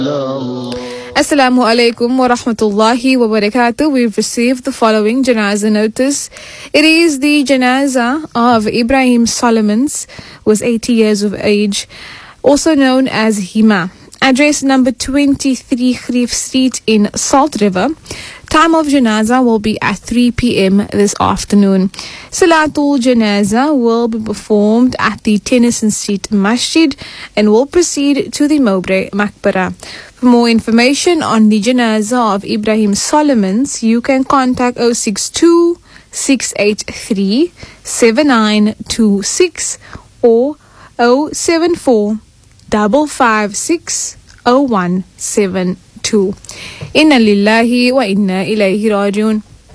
Assalamu alaikum wa rahmatullahi wa barakatuh. We've received the following janazah notice. It is the janazah of Ibrahim Solomons, who was 80 years of age, also known as Hima. Address number 23 Khrif Street in Salt River. Time of janazah will be at 3 p.m. this afternoon. Salatul janazah will be performed at the Tennyson Street Masjid and will proceed to the Mowbray Maqbara. For more information on the janazah of Ibrahim Solomons, you can contact 062 683 7926 or 074 556 0172. Inna lillahi wa inna ilayhi rajiun.